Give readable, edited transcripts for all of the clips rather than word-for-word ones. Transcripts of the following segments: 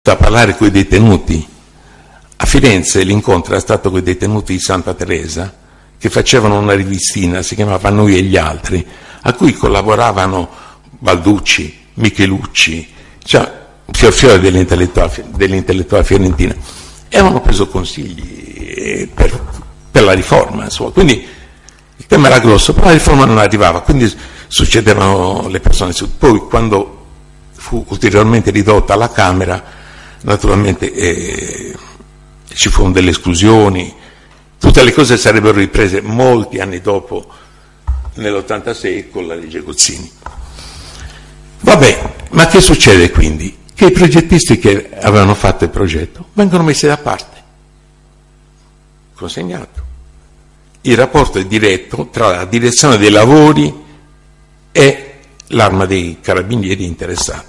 a parlare con i detenuti. A Firenze l'incontro era stato con i detenuti di Santa Teresa, che facevano una rivistina, si chiamava Noi e gli altri, a cui collaboravano Balducci, Michelucci, cioè Fiorfiore dell'intellettuale fiorentina, e avevano preso consigli per la riforma, insomma. Quindi il tema era grosso, però la riforma non arrivava, quindi succedevano le persone. Poi quando fu ulteriormente ridotta alla Camera, naturalmente ci furono delle esclusioni, tutte le cose sarebbero riprese molti anni dopo, nell'86, con la legge Gozzini. Vabbè, ma che succede quindi? Che i progettisti che avevano fatto il progetto vengono messi da parte, consegnato. Il rapporto è diretto tra la direzione dei lavori e l'Arma dei Carabinieri interessata.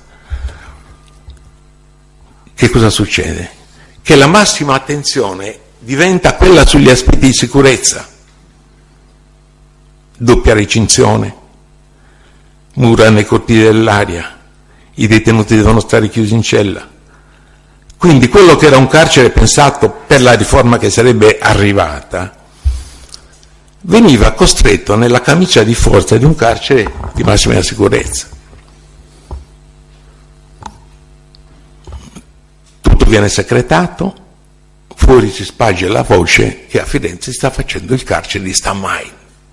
Che cosa succede? Che la massima attenzione diventa quella sugli aspetti di sicurezza, doppia recinzione, mura nei cortili dell'aria, i detenuti devono stare chiusi in cella. Quindi quello che era un carcere pensato per la riforma che sarebbe arrivata veniva costretto nella camicia di forza di un carcere di massima sicurezza. Tutto viene secretato, fuori si sparge la voce che a Firenze si sta facendo il carcere di Stammai,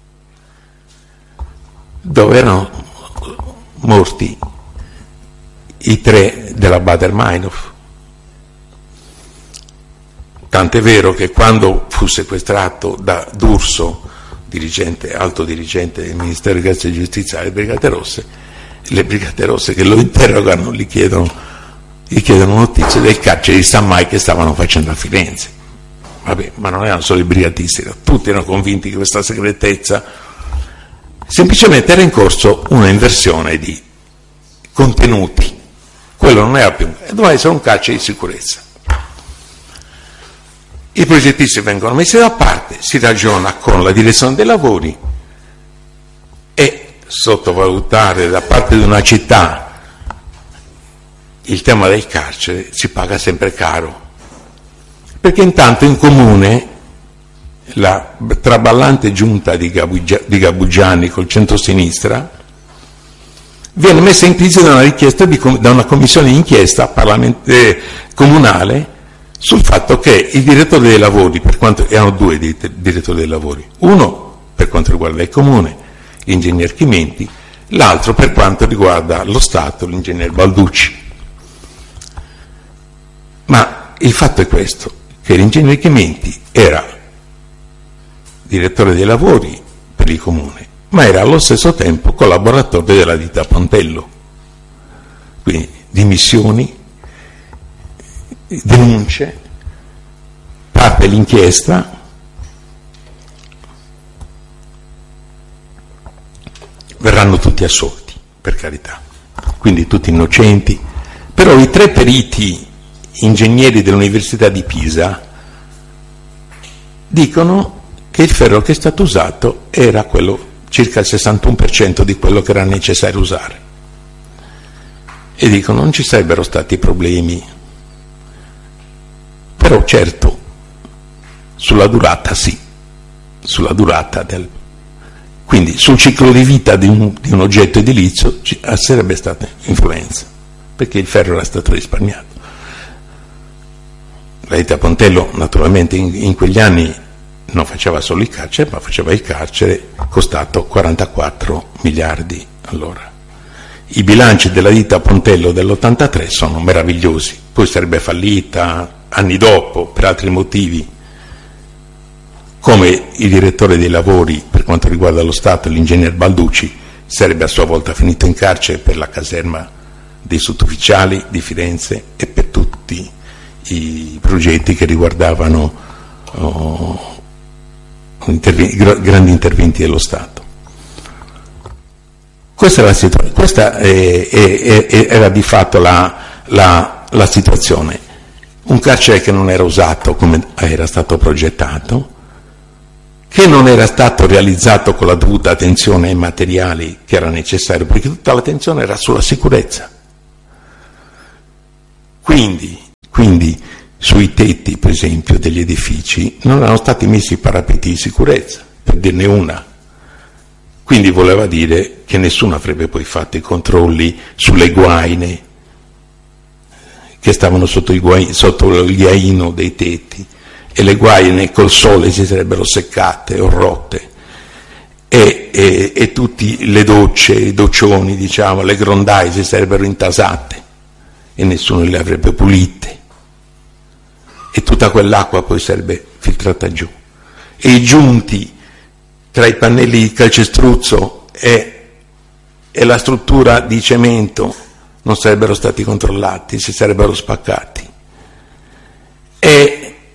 dove erano morti i 3 della Baader-Meinhof. Tant'è vero che quando fu sequestrato da D'Urso, alto dirigente del Ministero di Grazia e Giustizia, le Brigate Rosse che lo interrogano gli chiedono notizie del carcere di Stammai che stavano facendo a Firenze. Vabbè, ma non erano solo i brigatisti, tutti erano convinti che questa segretezza, semplicemente era in corso una inversione di contenuti. Quello non era più, doveva essere un carcere di sicurezza. I progettisti vengono messi da parte, si ragiona con la direzione dei lavori e sottovalutare da parte di una città il tema del carcere si paga sempre caro, perché intanto in comune la traballante giunta di Gabugiani col centrosinistra viene messa in crisi da una richiesta da una commissione di inchiesta comunale sul fatto che il direttore dei lavori, erano 2 direttori dei lavori, uno per quanto riguarda il comune, l'ingegner Chimenti, l'altro per quanto riguarda lo Stato, l'ingegner Balducci. Ma il fatto è questo, che l'ingegner Chimenti era direttore dei lavori per il comune, ma era allo stesso tempo collaboratore della ditta Pontello. Quindi dimissioni, denunce, parte l'inchiesta, verranno tutti assolti, per carità, quindi tutti innocenti, però i 3 periti ingegneri dell'Università di Pisa dicono che il ferro che è stato usato era quello, circa il 61% di quello che era necessario usare, e dicono non ci sarebbero stati problemi, però certo sulla durata sì, quindi sul ciclo di vita di un oggetto edilizio sarebbe stata influenza, perché il ferro era stato risparmiato. La ditta Pontello naturalmente in quegli anni non faceva solo il carcere, ma faceva il carcere costato 44 miliardi allora. I bilanci della ditta Pontello dell'83 sono meravigliosi, poi sarebbe fallita anni dopo per altri motivi, come il direttore dei lavori per quanto riguarda lo Stato, l'ingegner Balducci, sarebbe a sua volta finito in carcere per la caserma dei sottufficiali di Firenze e per tutti i progetti che riguardavano grandi interventi dello Stato. Questa era la situazione, questa era di fatto la situazione. Un carcere che non era usato come era stato progettato, che non era stato realizzato con la dovuta attenzione ai materiali che era necessario, perché tutta l'attenzione era sulla sicurezza. Quindi Quindi sui tetti, per esempio, degli edifici non erano stati messi i parapetti di sicurezza, per dirne una. Quindi voleva dire che nessuno avrebbe poi fatto i controlli sulle guaine che stavano sotto il ghiaino dei tetti, e le guaine col sole si sarebbero seccate o rotte, e tutte le docce, i doccioni, diciamo, le grondaie si sarebbero intasate e nessuno le avrebbe pulite, e tutta quell'acqua poi sarebbe filtrata giù, e i giunti tra i pannelli di calcestruzzo e la struttura di cemento non sarebbero stati controllati, si sarebbero spaccati, e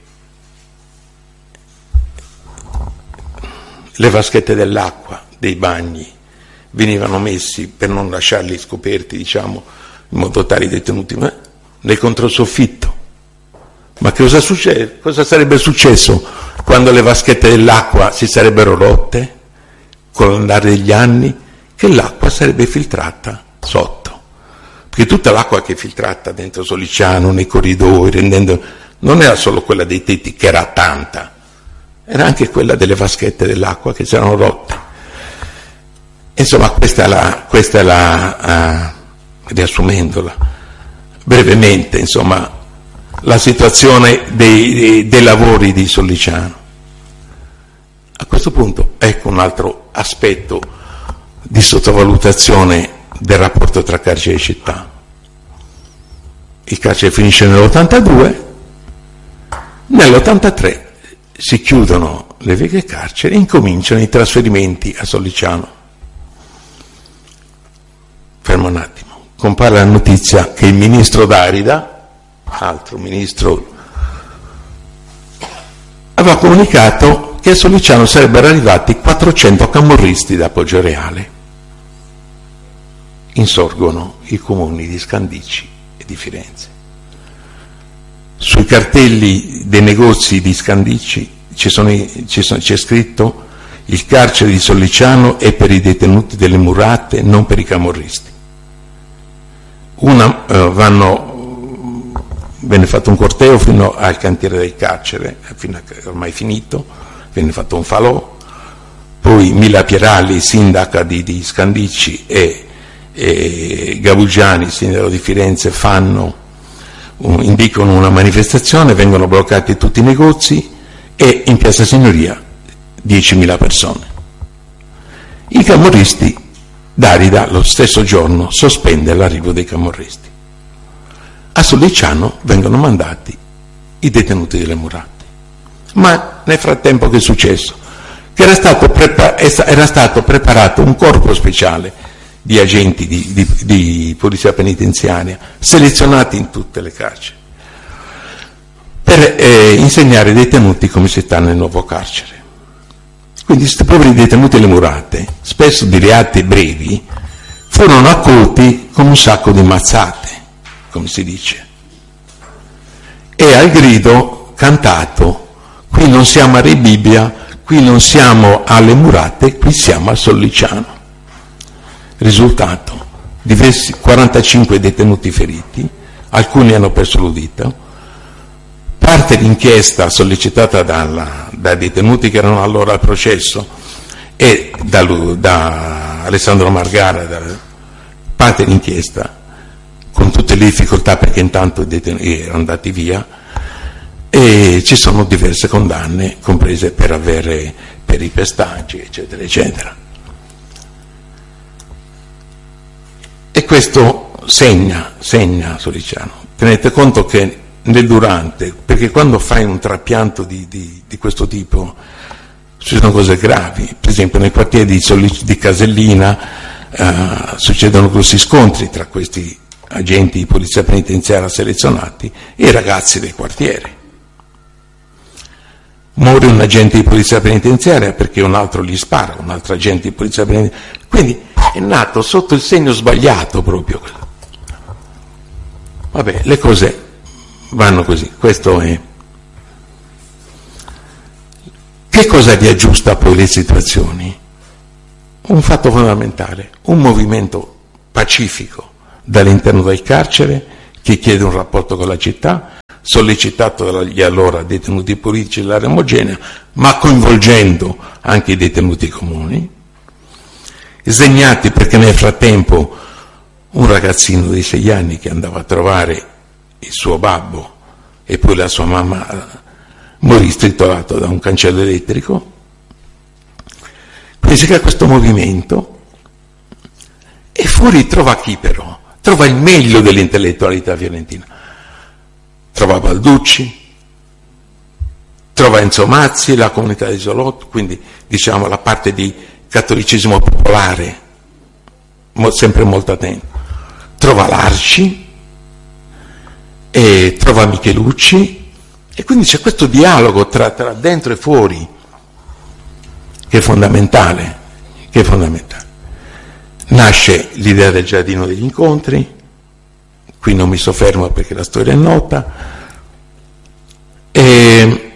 le vaschette dell'acqua dei bagni venivano messi, per non lasciarli scoperti, diciamo, in modo tale i detenuti, nel controsoffitto. Ma che cosa sarebbe successo quando le vaschette dell'acqua si sarebbero rotte con l'andare degli anni? Che l'acqua sarebbe filtrata sotto, perché tutta l'acqua che è filtrata dentro Sollicciano, nei corridoi, non era solo quella dei tetti, che era tanta, era anche quella delle vaschette dell'acqua che si erano rotte. Insomma, questa è la riassumendola brevemente, insomma, la situazione dei lavori di Sollicciano. A questo punto ecco un altro aspetto di sottovalutazione del rapporto tra carcere e città. Il carcere finisce nell'82, nell'83 si chiudono le vecchie carceri e incominciano i trasferimenti a Sollicciano. Fermo un attimo, compare la notizia che il ministro D'Arida, altro ministro, aveva comunicato che a Sollicciano sarebbero arrivati 400 camorristi da Poggioreale. Insorgono i comuni di Scandicci e di Firenze. Sui cartelli dei negozi di Scandicci c'è scritto: il carcere di Sollicciano è per i detenuti delle murate, non per i camorristi. Venne fatto un corteo fino al cantiere del carcere, fino a che ormai finito, venne fatto un falò, poi Mila Pieralli, sindaca di Scandicci, e Gabugiani, sindaco di Firenze, indicano una manifestazione, vengono bloccati tutti i negozi e in Piazza Signoria 10.000 persone. I camorristi, D'Arida lo stesso giorno sospende l'arrivo dei camorristi. A Sollicciano vengono mandati i detenuti delle murate. Ma nel frattempo che è successo? Che era stato preparato un corpo speciale di agenti di polizia penitenziaria, selezionati in tutte le carceri, per insegnare ai detenuti come si sta nel nuovo carcere. Quindi questi poveri detenuti alle murate, spesso di reati brevi, furono accolti con un sacco di mazzate, come si dice, e al grido cantato: qui non siamo a Rebibbia, qui non siamo alle murate, qui siamo a Sollicciano. Risultato: 45 detenuti feriti, alcuni hanno perso l'udito. Parte l'inchiesta sollecitata dai detenuti che erano allora al processo e da Alessandro Margara, parte l'inchiesta con tutte le difficoltà, perché intanto i detenuti erano andati via, e ci sono diverse condanne, comprese per i pestaggi, eccetera, eccetera. E questo segna Sollicciano. Tenete conto che nel durante, perché quando fai un trapianto di questo tipo ci sono cose gravi. Per esempio nei quartieri di Casellina succedono grossi scontri tra questi agenti di polizia penitenziaria selezionati e i ragazzi del quartiere. Muore un agente di polizia penitenziaria perché un altro gli spara, un altro agente di polizia penitenziaria. Quindi è nato sotto il segno sbagliato proprio quello. Vabbè, le cose vanno così. Questo è. Che cosa riaggiusta poi le situazioni? Un fatto fondamentale, un movimento pacifico dall'interno del carcere che chiede un rapporto con la città, sollecitato dagli allora detenuti politici dell'area omogenea, ma coinvolgendo anche i detenuti comuni, sdegnati perché nel frattempo un ragazzino di 6 anni che andava a trovare il suo babbo e poi la sua mamma morì stritolato da un cancello elettrico. Quindi si crea questo movimento e fuori trova chi però? Trova il meglio dell'intellettualità fiorentina. Trova Balducci, trova Enzo Mazzi, la comunità di Isolotto, quindi diciamo la parte di cattolicesimo popolare, sempre molto attento. Trova Larci e trova Michelucci, e quindi c'è questo dialogo tra dentro e fuori che è fondamentale, Nasce l'idea del giardino degli incontri, qui non mi soffermo perché la storia è nota, e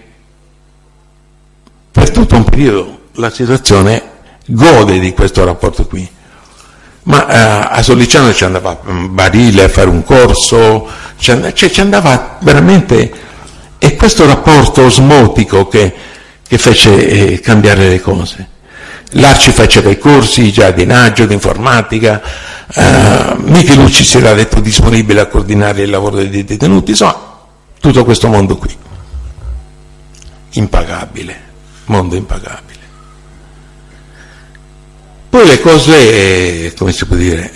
per tutto un periodo la situazione gode di questo rapporto qui. Ma a Sollicciano ci andava Barile a fare un corso, ci andava veramente, e questo rapporto osmotico che fece cambiare le cose. L'Arci faceva i corsi di giardinaggio, di informatica, Michelucci si era detto disponibile a coordinare il lavoro dei detenuti, insomma, tutto questo mondo qui. Impagabile, mondo impagabile. Poi le cose, come si può dire,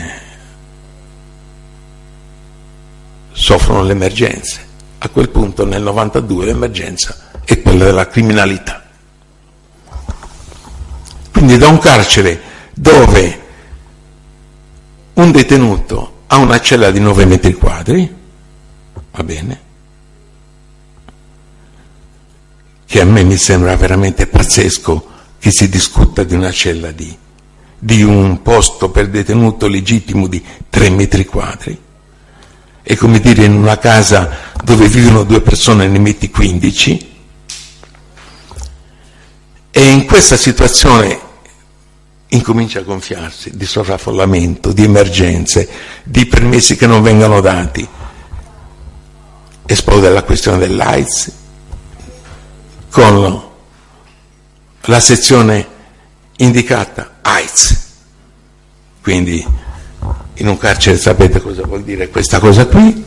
soffrono le emergenze. A quel punto, nel 92, l'emergenza è quella della criminalità. Quindi da un carcere dove un detenuto ha una cella di 9 metri quadri, va bene, che a me mi sembra veramente pazzesco che si discuta di una cella di un posto per detenuto legittimo di 3 metri quadri, è come dire in una casa dove vivono 2 persone ne metti 15, e in questa situazione incomincia a gonfiarsi di sovraffollamento, di emergenze, di permessi che non vengono dati, esplode la questione dell'AIDS con la sezione indicata AIDS. Quindi in un carcere sapete cosa vuol dire questa cosa qui.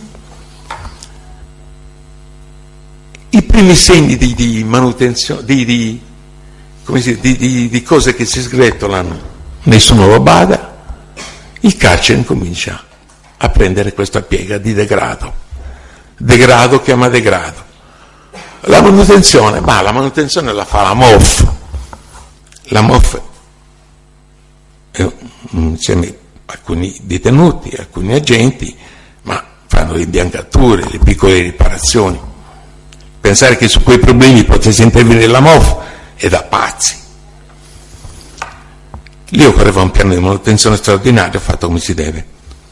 I primi segni di manutenzione, di cose che si sgretolano, nessuno lo bada, il carcere incomincia a prendere questa piega di degrado chiama degrado. La manutenzione la fa la MOF. La MOF insieme a alcuni detenuti, alcuni agenti, ma fanno le imbiancature, le piccole riparazioni. Pensare che su quei problemi potesse intervenire la MOF è da pazzi. Lì occorreva un piano di manutenzione straordinario fatto come si deve.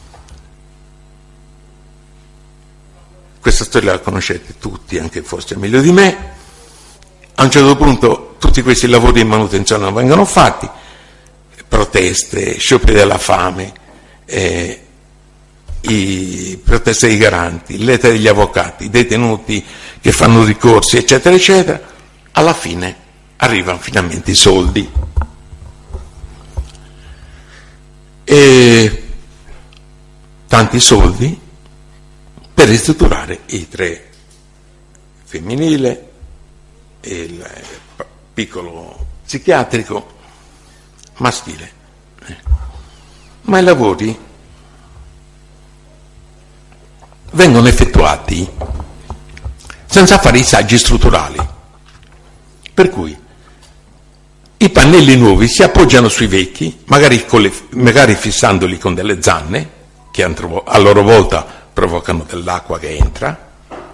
Questa storia la conoscete tutti, anche forse meglio di me. A un certo punto tutti questi lavori di manutenzione non vengono fatti, proteste, scioperi della fame, i proteste dei garanti, lettere degli avvocati, i detenuti che fanno ricorsi, eccetera, eccetera. Alla fine arrivano finalmente i soldi. E tanti soldi per ristrutturare i 3 femminile, il piccolo psichiatrico maschile. Ma i lavori vengono effettuati senza fare i saggi strutturali, per cui i pannelli nuovi si appoggiano sui vecchi, magari fissandoli con delle zanne che a loro volta provocano dell'acqua che entra,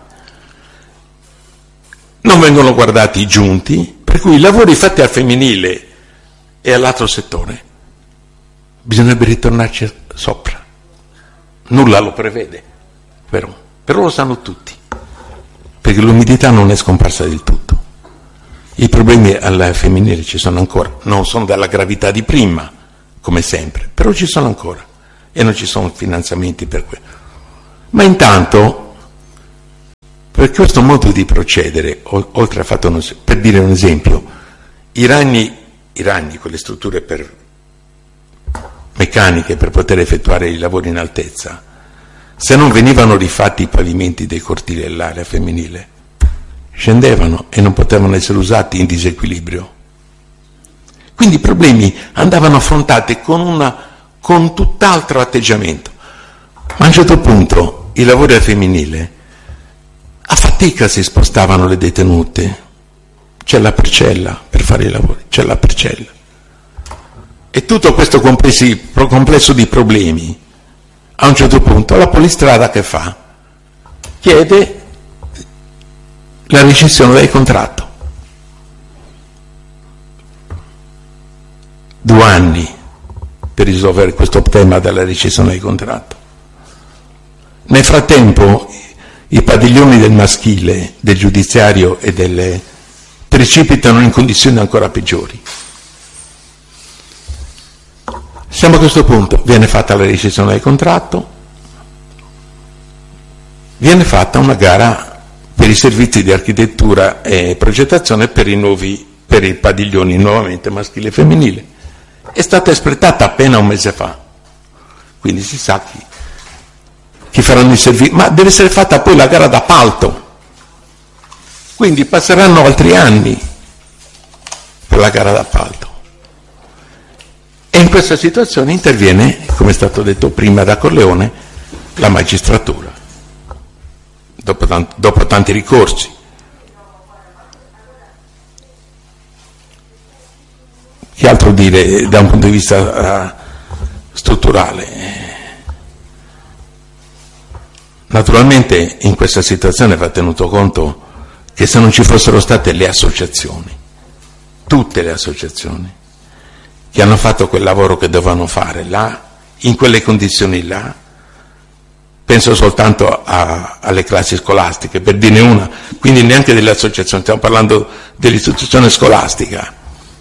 non vengono guardati i giunti, per cui i lavori fatti al femminile e all'altro settore bisognerebbe ritornarci sopra. Nulla lo prevede, però lo sanno tutti, perché l'umidità non è scomparsa del tutto. I problemi al femminile ci sono ancora, non sono della gravità di prima, come sempre, però ci sono ancora e non ci sono finanziamenti per quello. Ma intanto per questo modo di procedere, oltre a fatto per dire un esempio, i ragni, quelle strutture meccaniche per poter effettuare i lavori in altezza, se non venivano rifatti i pavimenti dei cortili e l'area femminile, scendevano e non potevano essere usati in disequilibrio. Quindi i problemi andavano affrontati con tutt'altro atteggiamento. Ma a un certo punto i lavori al femminile a fatica si spostavano le detenute. C'è la parcella per fare i lavori, c'è la parcella. E tutto questo complesso di problemi, a un certo punto la Polistrada che fa? Chiede la rescissione del contratto. 2 anni per risolvere questo tema della rescissione del contratto. Nel frattempo i padiglioni del maschile, del giudiziario e delle precipitano in condizioni ancora peggiori. Siamo a questo punto, viene fatta la rescissione del contratto, viene fatta una gara per i servizi di architettura e progettazione per i padiglioni nuovamente maschile e femminile. È stata espletata appena un mese fa, quindi si sa chi faranno i servizi, ma deve essere fatta poi la gara d'appalto, quindi passeranno altri anni per la gara d'appalto. E in questa situazione interviene, come è stato detto prima da Corleone, la magistratura, dopo tanti ricorsi. Che altro dire da un punto di vista strutturale? Naturalmente in questa situazione va tenuto conto che se non ci fossero state le associazioni, tutte le associazioni, che hanno fatto quel lavoro che dovevano fare là, in quelle condizioni là, penso soltanto alle classi scolastiche, per dirne una, quindi neanche delle associazioni, stiamo parlando dell'istituzione scolastica.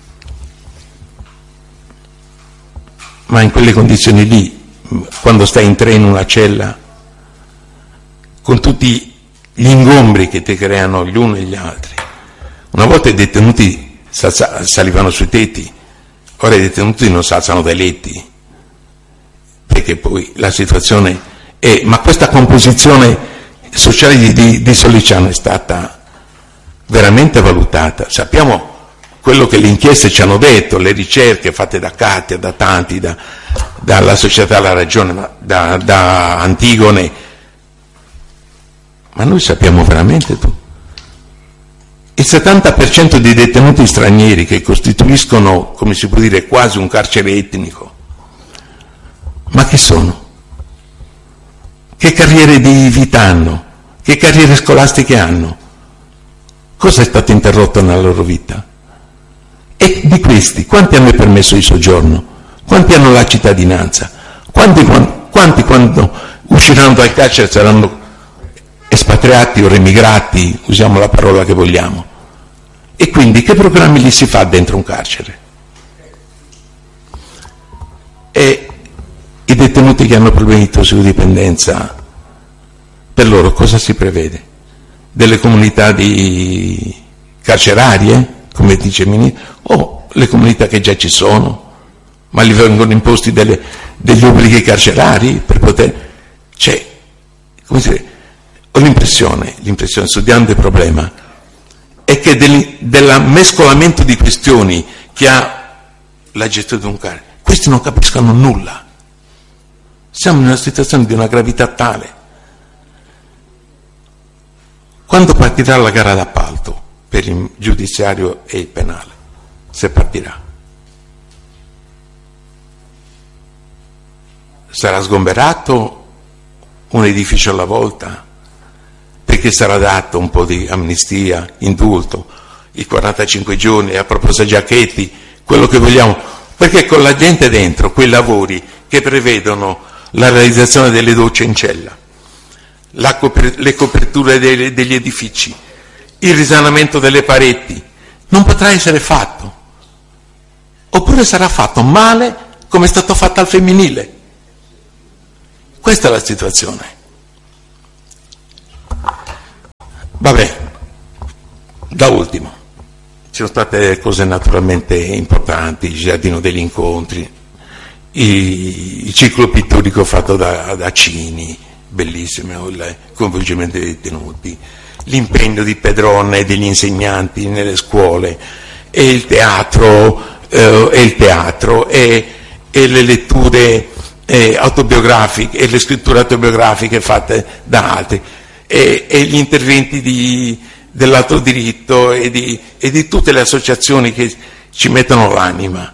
Ma in quelle condizioni lì, quando stai in 3 in una cella, con tutti gli ingombri che ti creano gli uni e gli altri, una volta i detenuti salivano sui tetti, ora i detenuti non si alzano dai letti, perché poi la situazione è... Ma questa composizione sociale di Sollicciano è stata veramente valutata. Sappiamo quello che le inchieste ci hanno detto, le ricerche fatte da Katia, da tanti, dalla Società alla Ragione, da Antigone, ma noi sappiamo veramente tutto. Il 70% dei detenuti stranieri, che costituiscono, come si può dire, quasi un carcere etnico, ma chi sono? Che carriere di vita hanno? Che carriere scolastiche hanno? Cosa è stato interrotto nella loro vita? E di questi, quanti hanno il permesso di soggiorno? Quanti hanno la cittadinanza? Quanti quando usciranno dal carcere saranno espatriati o remigrati, usiamo la parola che vogliamo? E quindi che programmi gli si fa dentro un carcere? E i detenuti che hanno problemi di tossicodipendenza, per loro cosa si prevede? Delle comunità di carcerarie, come dice il ministro, o le comunità che già ci sono, ma gli vengono imposti degli obblighi carcerari per poter... come si dice, ho l'impressione, studiando il problema, è che del mescolamento di questioni che ha la gestione di un carcere, questi non capiscono nulla. Siamo in una situazione di una gravità tale. Quando partirà la gara d'appalto per il giudiziario e il penale? Se partirà. Sarà sgomberato un edificio alla volta, perché sarà dato un po' di amnistia, indulto, i 45 giorni, a proposito Giacchetti, quello che vogliamo, perché con la gente dentro, quei lavori che prevedono la realizzazione delle docce in cella, le coperture degli edifici, il risanamento delle pareti, non potrà essere fatto, oppure sarà fatto male come è stato fatto al femminile. Questa è la situazione. Vabbè, da ultimo, ci sono state cose naturalmente importanti, il Giardino degli Incontri, il ciclo pittorico fatto da Cini, bellissimo, il coinvolgimento dei detenuti, l'impegno di Pedron e degli insegnanti nelle scuole, e il teatro, e le letture autobiografiche e le scritture autobiografiche fatte da altri, e gli interventi dell'altro diritto e di tutte le associazioni che ci mettono l'anima.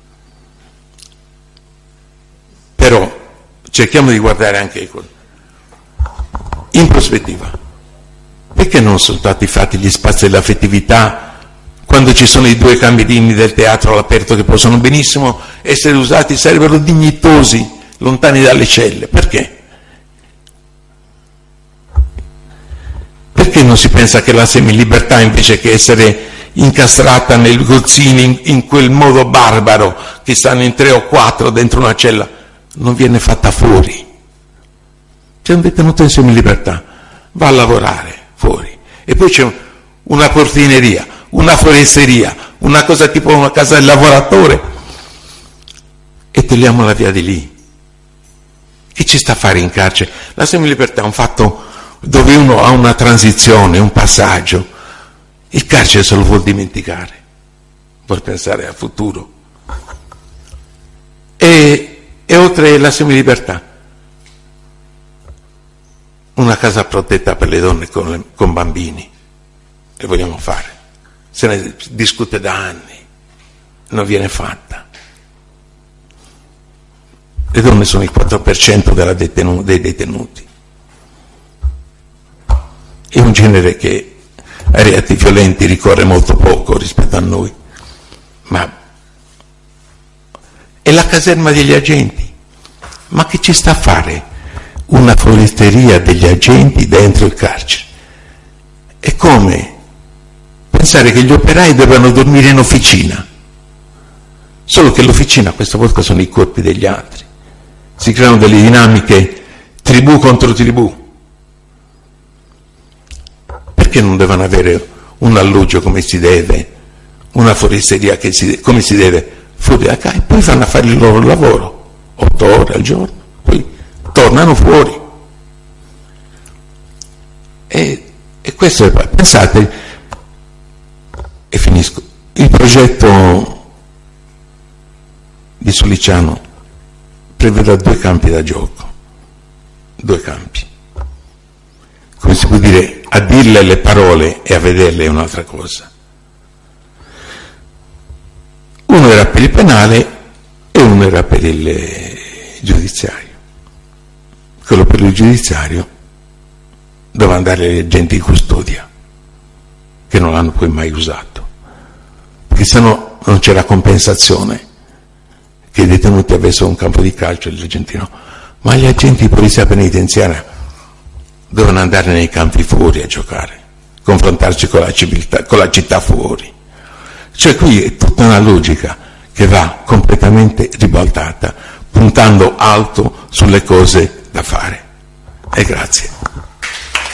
Però cerchiamo di guardare anche in prospettiva. Perché non sono stati fatti gli spazi dell'affettività quando ci sono i 2 camerini del teatro all'aperto che possono benissimo essere usati, sarebbero dignitosi, lontani dalle celle? Perché? Perché non si pensa che la semilibertà, invece che essere incastrata nei gozzini in quel modo barbaro che stanno in 3 o 4 dentro una cella, non viene fatta fuori? C'è un detenuto in semilibertà, va a lavorare fuori, e poi c'è una portineria, una foresteria, una cosa tipo una casa del lavoratore, e togliamo la via di lì. Che ci sta a fare in carcere? La semilibertà è un fatto dove uno ha una transizione, un passaggio. Il carcere se lo vuol dimenticare, vuol pensare al futuro. E oltre la semilibertà, una casa protetta per le donne con bambini, che vogliamo fare? Se ne discute da anni, non viene fatta. Le donne sono il 4% dei detenuti. È un genere che ai reati violenti ricorre molto poco rispetto a noi. Ma è la caserma degli agenti. Ma che ci sta a fare una foresteria degli agenti dentro il carcere? È come pensare che gli operai debbano dormire in officina, solo che l'officina questa volta sono i corpi degli altri. Si creano delle dinamiche tribù contro tribù. Perché non devono avere un alloggio come si deve, una foresteria come si deve fuori da casa, e poi vanno a fare il loro lavoro 8 ore al giorno, poi tornano fuori. E questo è, pensate, e finisco, il progetto di Sollicciano prevede 2 campi da gioco, 2 campi. Come si può dire, a dirle le parole e a vederle è un'altra cosa. Uno era per il penale e uno era per il giudiziario. Quello per il giudiziario doveva andare agli agenti di custodia, che non l'hanno poi mai usato, perché sennò non c'era compensazione che i detenuti avessero un campo di calcio e gli agenti no. Ma gli agenti di polizia penitenziaria dovevano andare nei campi fuori a giocare, confrontarci con la civiltà, con la città fuori. Cioè qui è tutta una logica che va completamente ribaltata, puntando alto sulle cose da fare. E grazie.